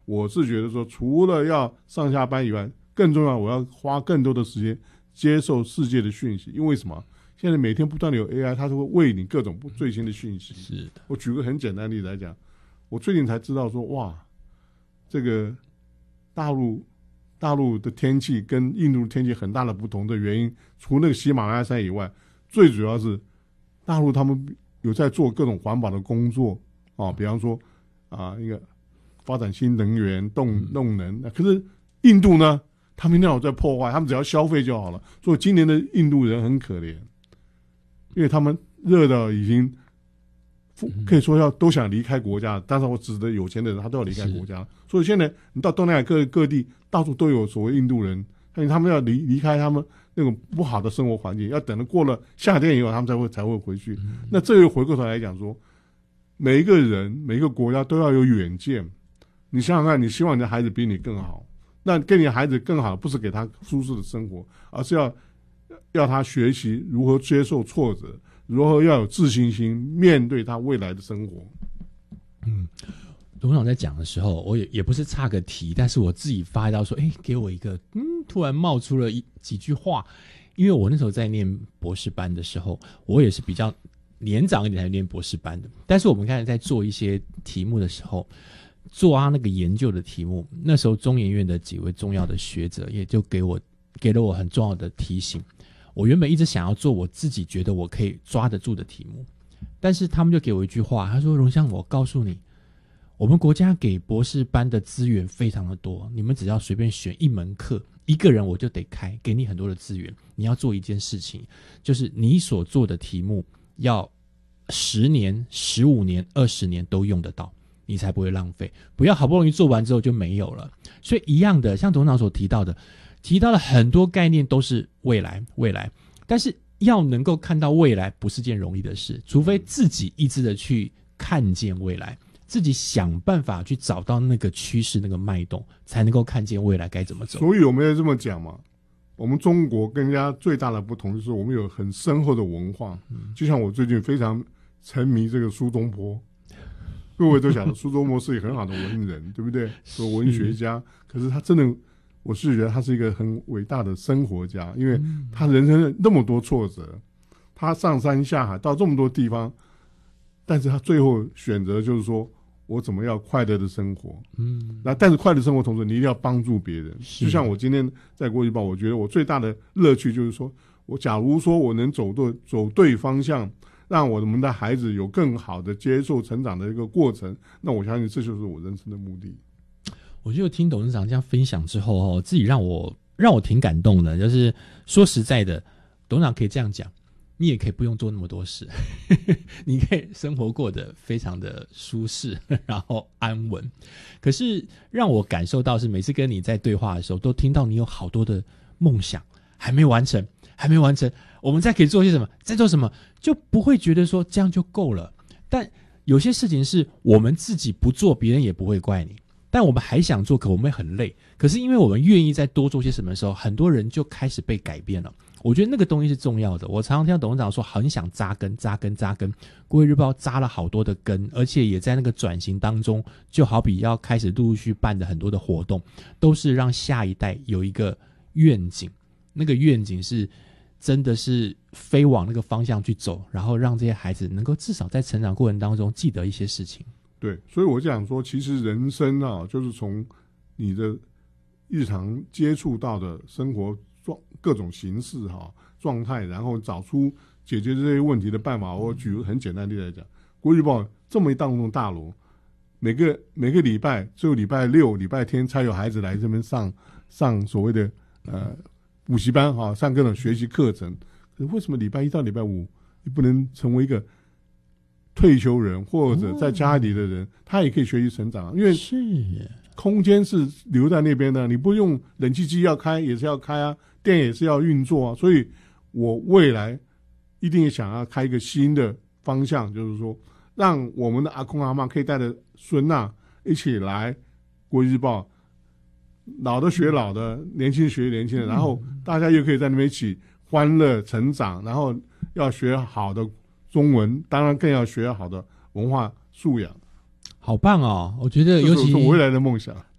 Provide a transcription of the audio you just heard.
我是觉得说，除了要上下班以外，更重要，我要花更多的时间接受世界的讯息。因为什么？现在每天不断的有 AI， 它就会喂你各种最新的讯息。 是的。 我举个很简单的例子来讲，我最近才知道说，哇，这个大陆的天气跟印度的天气很大的不同的原因，除了那个喜马拉雅山以外，最主要是大陆他们有在做各种环保的工作啊，比方说一个发展新能源、动能。可是印度呢，他们那有在破坏，他们只要消费就好了。所以今年的印度人很可怜，因为他们热到已经可以说都想离开国家，但是我指的有钱的人，他都要离开国家。所以现在你到东南亚各地，到处都有所谓印度人，因为他们要离开他们那种不好的生活环境，要等到过了夏天以后，他们才会回去。那这又回过头来讲说，每一个人、每一个国家都要有远见。你想想看，你希望你的孩子比你更好，那给你的孩子更好，不是给他舒适的生活，而是要他学习如何接受挫折，如何要有自信心面对他未来的生活。 董事长在讲的时候，我也不是岔个题，但是我自己发到说，给我一个突然冒出了几句话。因为我那时候在念博士班的时候，我也是比较年长一点才念博士班的，但是我们刚才在做一些题目的时候，做那个研究的题目，那时候中研院的几位重要的学者也就给了我很重要的提醒。我原本一直想要做我自己觉得我可以抓得住的题目，但是他们就给我一句话，他说：荣湘，我告诉你，我们国家给博士班的资源非常的多，你们只要随便选一门课，一个人我就得给你很多的资源。你要做一件事情，就是你所做的题目要10年、15年、20年都用得到，你才不会浪费，不要好不容易做完之后就没有了。所以一样的，像董事长所提到了很多概念都是未来，但是要能够看到未来不是件容易的事，除非自己一直的去看见未来，自己想办法去找到那个趋势、那个脉动，才能够看见未来该怎么走。 所以我们要这么讲嘛，我们中国跟人家最大的不同就是我们有很深厚的文化。就像我最近非常沉迷这个苏东坡，各位都晓得苏东坡是一个很好的文人，对不对？是文学家，可是他真的，我是觉得他是一个很伟大的生活家，因为他人生那么多挫折，他上山下海到这么多地方，但是他最后选择就是说，我怎么样快乐的生活。那但是快乐生活同时，你一定要帮助别人。就像我今天在国际报，我觉得我最大的乐趣就是说，我假如说我能走对方向，让我们的孩子有更好的接受成长的一个过程，那我相信这就是我人生的目的。 我就听董事长这样分享之后，自己让我挺感动的。就是说实在的，董事长可以这样讲，你也可以不用做那么多事你可以生活过得非常的舒适然后安稳。可是让我感受到是每次跟你在对话的时候，都听到你有好多的梦想还没完成，我们再可以做些什么，再做什么，就不会觉得说这样就够了。但有些事情是我们自己不做，别人也不会怪你，但我们还想做，可我们很累。可是因为我们愿意再多做些什么的时候，很多人就开始被改变了。我觉得那个东西是重要的。我常常听到董事长说很想扎根。国语日报扎了好多的根，而且也在那个转型当中，就好比要开始陆续办的很多的活动，都是让下一代有一个愿景，那个愿景是真的是飞往那个方向去走，然后让这些孩子能够至少在成长过程当中记得一些事情。 对，所以我讲说，其实人生就是从你的日常接触到的生活各种形式状态，然后找出解决这些问题的办法。我举个很简单的例子来讲，国语报这么一栋大楼，每个礼拜只有礼拜六、礼拜天才有孩子来这边上所谓的补习班上各种学习课程。可是为什么礼拜一到礼拜五你不能成为一个退休人或者在家里的人，他也可以学习成长？因为空间是留在那边的，你不用冷气机要开也是要开啊，电也是要运作啊。所以我未来一定想要开一个新的方向，就是说让我们的阿公阿嬷可以带着孙呐一起来国语日报，老的学老的，年轻学年轻的，然后大家又可以在那边一起欢乐成长，然后要学好的中文，当然更要学好的文化素养。 好棒哦！我觉得尤其是我未来的梦想。